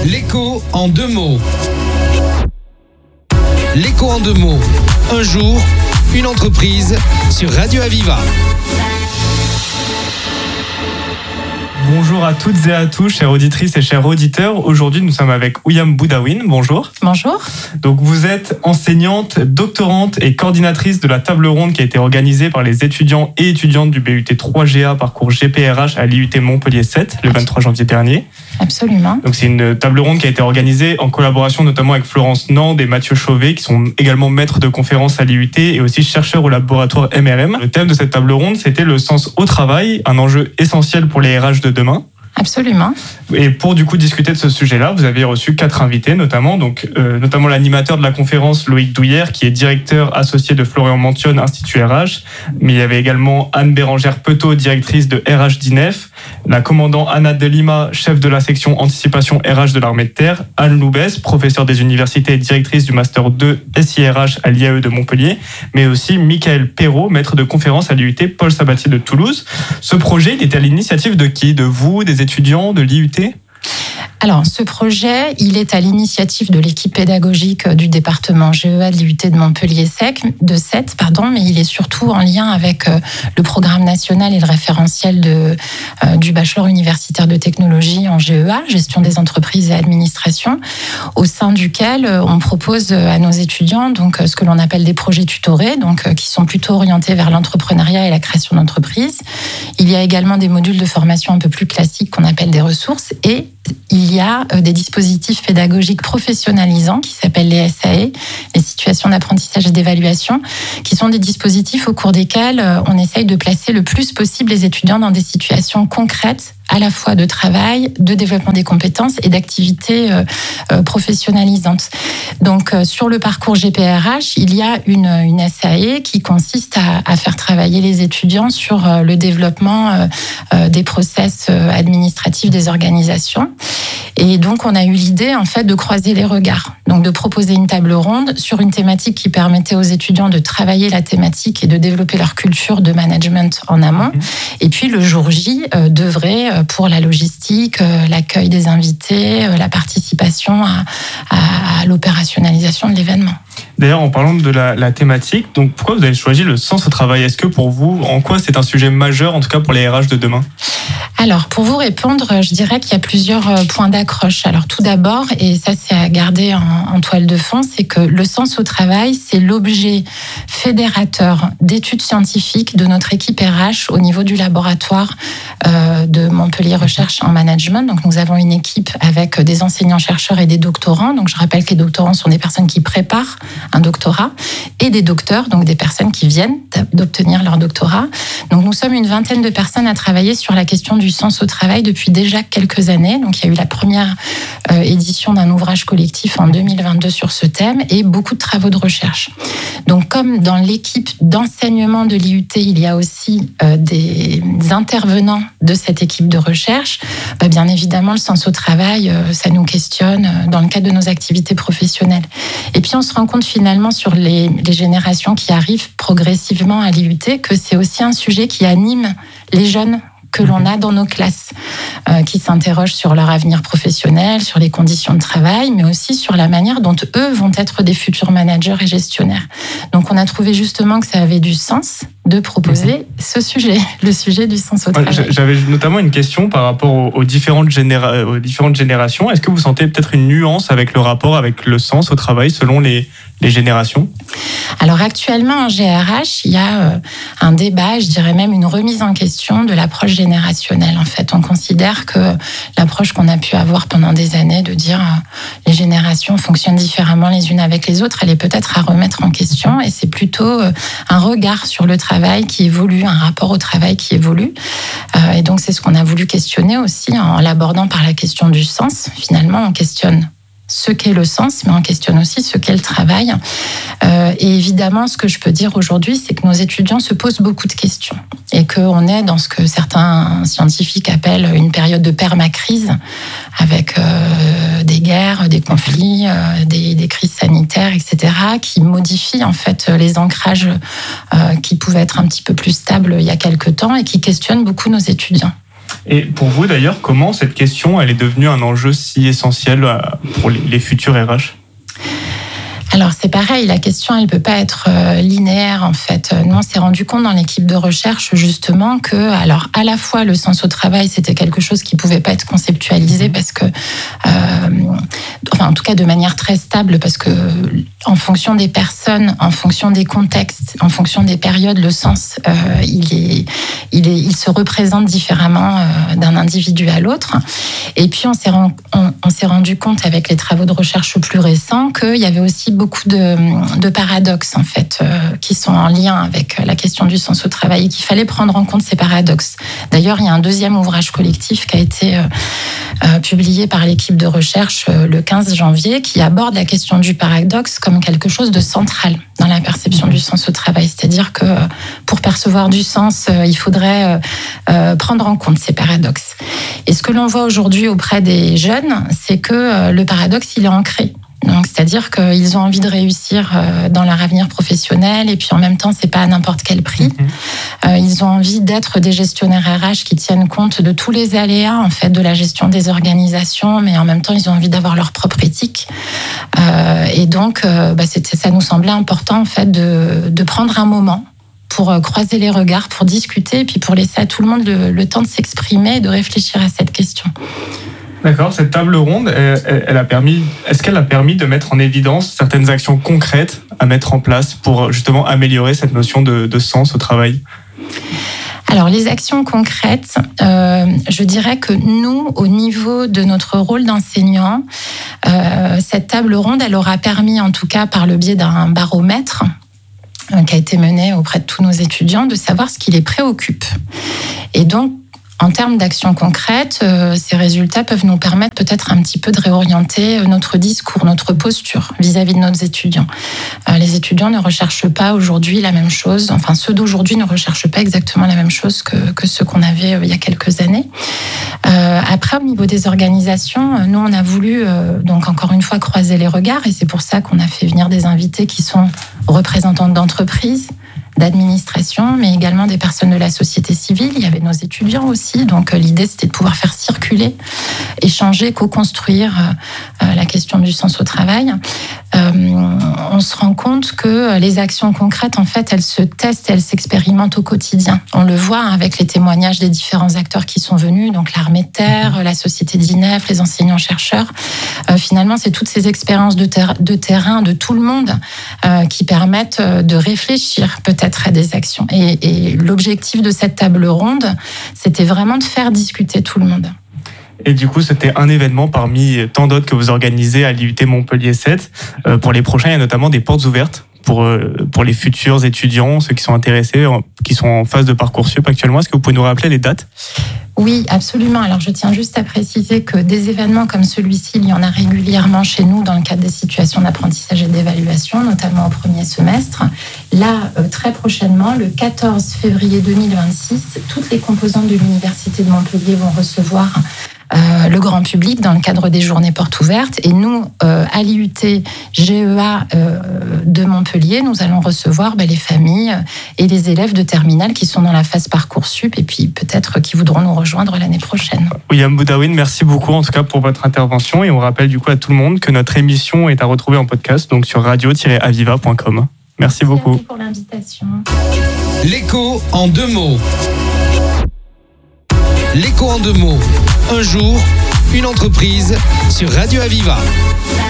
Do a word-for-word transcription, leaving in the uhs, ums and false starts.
L'écho en deux mots. L'écho en deux mots. Un jour, une entreprise sur Radio Aviva. Bonjour à toutes et à tous, chères auditrices et chers auditeurs. Aujourd'hui, nous sommes avec Ouyam Boudawine. Bonjour. Bonjour. Donc, vous êtes enseignante, doctorante et coordinatrice de la table ronde qui a été organisée par les étudiants et étudiantes du B U T trois G A parcours G P R H à l'I U T Montpellier sept le vingt-trois janvier dernier. Absolument. Donc, c'est une table ronde qui a été organisée en collaboration notamment avec Florence Nand et Mathieu Chauvet, qui sont également maîtres de conférences à l'I U T et aussi chercheurs au laboratoire M R M. Le thème de cette table ronde, c'était le sens au travail, un enjeu essentiel pour les R H de demain. Absolument. Et pour du coup discuter de ce sujet-là, vous avez reçu quatre invités, notamment donc euh, notamment l'animateur de la conférence Loïc Douillère, qui est directeur associé de Florian Monthionne, Institut R H. Mais il y avait également Anne Bérangère Petot, directrice de R H d'I N E F, la commandant Anna Delima, chef de la section anticipation R H de l'armée de terre, Anne Loubès, professeure des universités et directrice du master deux S I R H à l'I A E de Montpellier, mais aussi Michael Perrault, maître de conférence à l'I U T Paul Sabatier de Toulouse. Ce projet, il était à l'initiative de qui? De vous, des étudiants, de l'I U T? Alors, ce projet, il est à l'initiative de l'équipe pédagogique du département G E A de l'I U T de Montpellier sept, pardon, mais il est surtout en lien avec le programme national et le référentiel de, euh, du bachelor universitaire de technologie en G E A, gestion des entreprises et administration, au sein duquel on propose à nos étudiants donc ce que l'on appelle des projets tutorés, donc qui sont plutôt orientés vers l'entrepreneuriat et la création d'entreprises. Il y a également des modules de formation un peu plus classiques qu'on appelle des ressources, et il y a des dispositifs pédagogiques professionnalisants qui s'appellent les S A E, les situations d'apprentissage et d'évaluation, qui sont des dispositifs au cours desquels on essaye de placer le plus possible les étudiants dans des situations concrètes, à la fois de travail, de développement des compétences et d'activités euh, euh, professionnalisantes. Donc, euh, sur le parcours G P R H, il y a une, une S A E qui consiste à, à faire travailler les étudiants sur euh, le développement euh, euh, des process euh, administratifs des organisations. Et donc, on a eu l'idée, en fait, de croiser les regards. Donc, de proposer une table ronde sur une thématique qui permettait aux étudiants de travailler la thématique et de développer leur culture de management en amont. Et puis, le jour J, euh, d'œuvrer pour la logistique, euh, l'accueil des invités, euh, la participation à, à, à l'opérationnalisation de l'événement. D'ailleurs, en parlant de la, la thématique, donc pourquoi vous avez choisi le sens au travail? Est-ce que pour vous, en quoi c'est un sujet majeur, en tout cas pour les R H de demain? Alors, pour vous répondre, je dirais qu'il y a plusieurs points d'accroche. Alors, tout d'abord, et ça c'est à garder en, en toile de fond, c'est que le sens au travail, c'est l'objet fédérateur d'études scientifiques de notre équipe R H au niveau du laboratoire euh, de Montpellier Recherche en Management. Donc, nous avons une équipe avec des enseignants-chercheurs et des doctorants. Donc, je rappelle que les doctorants sont des personnes qui préparent un doctorat, et des docteurs, donc des personnes qui viennent d'obtenir leur doctorat. Donc, nous sommes une vingtaine de personnes à travailler sur la question du sens au travail depuis déjà quelques années. Donc, il y a eu la première euh, édition d'un ouvrage collectif en deux mille vingt-deux sur ce thème et beaucoup de travaux de recherche. Donc, comme dans l'équipe d'enseignement de l'I U T, il y a aussi euh, des intervenants de cette équipe de recherche, bah, bien évidemment, le sens au travail, euh, ça nous questionne euh, dans le cadre de nos activités professionnelles. Et puis, on se rend compte finalement sur les, les générations qui arrivent progressivement à l'I U T que c'est aussi un sujet qui anime les jeunes que l'on a dans nos classes, euh, qui s'interrogent sur leur avenir professionnel, sur les conditions de travail, mais aussi sur la manière dont eux vont être des futurs managers et gestionnaires. Donc on a trouvé justement que ça avait du sens de proposer mmh. ce sujet, le sujet du sens au travail. J'avais notamment une question par rapport aux, aux, différentes, généra- aux différentes générations. Est-ce que vous sentez peut-être une nuance avec le rapport avec le sens au travail selon les, les générations? Alors actuellement en G R H, il y a euh, un débat, je dirais même une remise en question de l'approche générationnelle. En fait, on considère que l'approche qu'on a pu avoir pendant des années de dire euh, les générations fonctionnent différemment les unes avec les autres, elle est peut-être à remettre en question, et c'est plutôt euh, un regard sur le travail qui évolue, un rapport au travail qui évolue. Euh, et donc c'est ce qu'on a voulu questionner aussi en l'abordant par la question du sens. Finalement, on questionne ce qu'est le sens, mais on questionne aussi ce qu'est le travail. Euh, et évidemment, ce que je peux dire aujourd'hui, c'est que nos étudiants se posent beaucoup de questions et qu'on est dans ce que certains scientifiques appellent une période de permacrise, avec euh, des guerres, des conflits, euh, des, des crises sanitaires, et cetera, qui modifient en fait les ancrages euh, qui pouvaient être un petit peu plus stables il y a quelque temps et qui questionnent beaucoup nos étudiants. Et pour vous d'ailleurs, comment cette question elle est devenue un enjeu si essentiel pour les futurs R H ? Alors c'est pareil, la question elle peut pas être euh, linéaire en fait. Nous on s'est rendu compte dans l'équipe de recherche justement que alors à la fois le sens au travail c'était quelque chose qui pouvait pas être conceptualisé parce que euh, enfin en tout cas de manière très stable parce que en fonction des personnes, en fonction des contextes, en fonction des périodes, le sens euh, il est il est il se représente différemment euh, d'un individu à l'autre. Et puis on s'est on, on s'est rendu compte avec les travaux de recherche plus récents qu'il y avait aussi beaucoup de, de paradoxes en fait euh, qui sont en lien avec la question du sens au travail et qu'il fallait prendre en compte ces paradoxes. D'ailleurs, il y a un deuxième ouvrage collectif qui a été euh, euh, publié par l'équipe de recherche euh, le quinze janvier qui aborde la question du paradoxe comme quelque chose de central dans la perception du sens au travail. C'est-à-dire que euh, pour percevoir du sens, euh, il faudrait euh, euh, prendre en compte ces paradoxes. Et ce que l'on voit aujourd'hui auprès des jeunes, c'est que euh, le paradoxe, il est ancré. Donc, c'est-à-dire qu'ils ont envie de réussir dans leur avenir professionnel et puis en même temps, c'est pas à n'importe quel prix. Mmh. Ils ont envie d'être des gestionnaires R H qui tiennent compte de tous les aléas en fait de la gestion des organisations, mais en même temps, ils ont envie d'avoir leur propre éthique. Et donc, bah, c'était, ça nous semblait important en fait de, de prendre un moment pour croiser les regards, pour discuter et puis pour laisser à tout le monde le, le temps de s'exprimer et de réfléchir à cette question. D'accord, cette table ronde, elle, elle a permis, est-ce qu'elle a permis de mettre en évidence certaines actions concrètes à mettre en place pour justement améliorer cette notion de, de sens au travail ? Alors, les actions concrètes, euh, je dirais que nous, au niveau de notre rôle d'enseignant, euh, cette table ronde, elle aura permis, en tout cas par le biais d'un baromètre, euh, qui a été mené auprès de tous nos étudiants, de savoir ce qui les préoccupe. Et donc, en termes d'actions concrètes, euh, ces résultats peuvent nous permettre peut-être un petit peu de réorienter notre discours, notre posture vis-à-vis de nos étudiants. Euh, les étudiants ne recherchent pas aujourd'hui la même chose, enfin ceux d'aujourd'hui ne recherchent pas exactement la même chose que, que ceux qu'on avait euh, il y a quelques années. Euh, après, au niveau des organisations, nous on a voulu euh, donc encore une fois croiser les regards et c'est pour ça qu'on a fait venir des invités qui sont représentants d'entreprises, d'administration, mais également des personnes de la société civile. Il y avait nos étudiants aussi. Donc, l'idée, c'était de pouvoir faire circuler, échanger, co-construire euh, la question du sens au travail. Euh, on se rend compte que les actions concrètes, en fait, elles se testent et elles s'expérimentent au quotidien. On le voit avec les témoignages des différents acteurs qui sont venus, donc l'armée de terre, la société d'I N E F, les enseignants-chercheurs. Euh, finalement, c'est toutes ces expériences de, ter- de terrain de tout le monde euh, qui permettent de réfléchir peut-être à des actions. Et, et l'objectif de cette table ronde, c'était vraiment de faire discuter tout le monde. Et du coup, c'était un événement parmi tant d'autres que vous organisez à l'I U T Montpellier sept. Euh, pour les prochains, il y a notamment des portes ouvertes pour, euh, pour les futurs étudiants, ceux qui sont intéressés, qui sont en phase de Parcoursup actuellement. Est-ce que vous pouvez nous rappeler les dates ? Oui, absolument. Alors, je tiens juste à préciser que des événements comme celui-ci, il y en a régulièrement chez nous dans le cadre des situations d'apprentissage et d'évaluation, notamment au premier semestre. Là, très prochainement, le quatorze février deux mille vingt-six, toutes les composantes de l'Université de Montpellier vont recevoir Euh, le grand public dans le cadre des journées portes ouvertes. Et nous, euh, à l'I U T G E A euh, de Montpellier, nous allons recevoir bah, les familles et les élèves de terminale qui sont dans la phase Parcoursup et puis peut-être qui voudront nous rejoindre l'année prochaine. William Boudawine, merci beaucoup en tout cas pour votre intervention et on rappelle du coup à tout le monde que notre émission est à retrouver en podcast donc sur radio tiret aviva point com. Merci, merci beaucoup. Merci pour l'invitation. L'écho en deux mots. L'écho en deux mots. Un jour, une entreprise sur Radio Aviva.